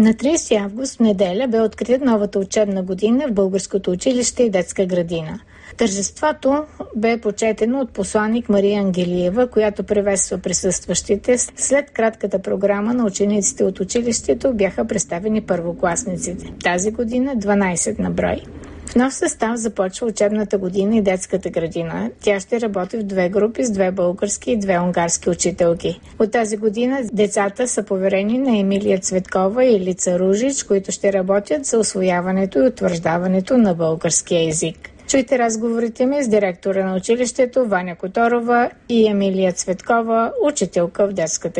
На 30 август, в неделя, бе открита новата учебна година в българското училище и детска градина. Тържеството бе почетено от посланик Мария Ангелиева, която приветства присъстващите. След кратката програма на учениците от училището бяха представени първокласниците. Тази година 12 на брой. В нов състав започва учебната година и детската градина. Тя ще работи в 2 групи с 2 български и 2 унгарски учителки. От тази година децата са поверени на Емилия Цветкова и Лица Ружич, които ще работят за усвояването и утвърждаването на българския език. Чуйте разговорите ми с директора на училището Ваня Которова и Емилия Цветкова, учителка в детската